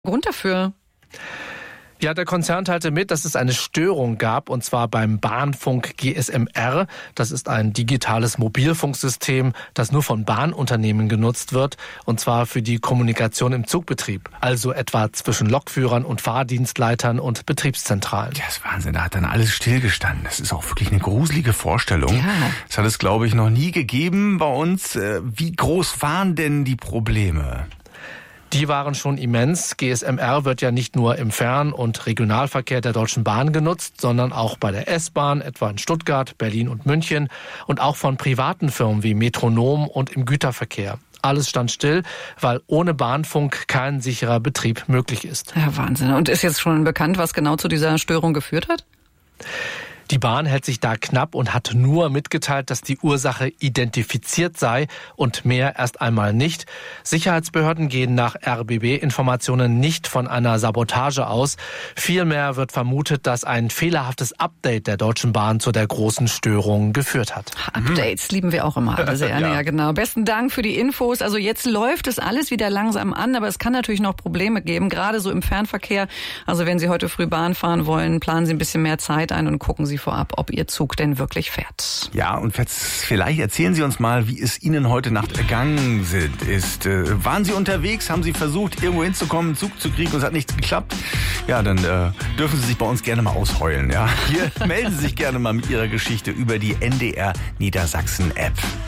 Grund dafür? Ja, der Konzern teilte mit, dass es eine Störung gab, und zwar beim Bahnfunk GSM-R. Das ist ein digitales Mobilfunksystem, das nur von Bahnunternehmen genutzt wird, und zwar für die Kommunikation im Zugbetrieb, also etwa zwischen Lokführern und Fahrdienstleitern und Betriebszentralen. Ja, das ist Wahnsinn, da hat dann alles stillgestanden. Das ist auch wirklich eine gruselige Vorstellung. Ja. Das hat es, glaube ich, noch nie gegeben bei uns. Wie groß waren denn die Probleme? Die waren schon immens. GSM-R wird ja nicht nur im Fern- und Regionalverkehr der Deutschen Bahn genutzt, sondern auch bei der S-Bahn, etwa in Stuttgart, Berlin und München, und auch von privaten Firmen wie Metronom und im Güterverkehr. Alles stand still, weil ohne Bahnfunk kein sicherer Betrieb möglich ist. Ja, Wahnsinn. Und ist jetzt schon bekannt, was genau zu dieser Störung geführt hat? Die Bahn hält sich da knapp und hat nur mitgeteilt, dass die Ursache identifiziert sei und mehr erst einmal nicht. Sicherheitsbehörden gehen nach RBB-Informationen nicht von einer Sabotage aus. Vielmehr wird vermutet, dass ein fehlerhaftes Update der Deutschen Bahn zu der großen Störung geführt hat. Updates lieben wir auch immer alle sehr. Ja, genau. Besten Dank für die Infos. Also jetzt läuft es alles wieder langsam an, aber es kann natürlich noch Probleme geben, gerade so im Fernverkehr. Also wenn Sie heute früh Bahn fahren wollen, planen Sie ein bisschen mehr Zeit ein und gucken Sie vorab, ob Ihr Zug denn wirklich fährt. Ja, und vielleicht erzählen Sie uns mal, wie es Ihnen heute Nacht ergangen ist. Waren Sie unterwegs? Haben Sie versucht, irgendwo hinzukommen, einen Zug zu kriegen und es hat nicht geklappt? Ja, dann dürfen Sie sich bei uns gerne mal ausheulen. Ja? Hier melden Sie sich gerne mal mit Ihrer Geschichte über die NDR Niedersachsen App.